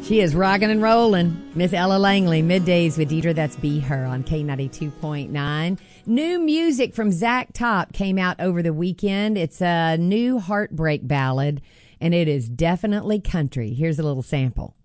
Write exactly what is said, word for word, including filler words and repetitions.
She is rocking and rolling. Miss Ella Langley, Middays with Deidre. That's Be Her on K ninety-two point nine. New music from Zach Top came out over the weekend. It's a new heartbreak ballad, and it is definitely country. Here's a little sample.